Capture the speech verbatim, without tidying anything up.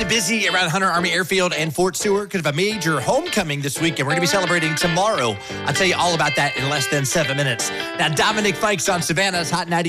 busy around Hunter Army Airfield and Fort Stewart because of a major homecoming this weekend. We're going to be celebrating tomorrow. I'll tell you all about that in less than seven minutes. Now, Dominic Fikes on Savannah's Hot ninety.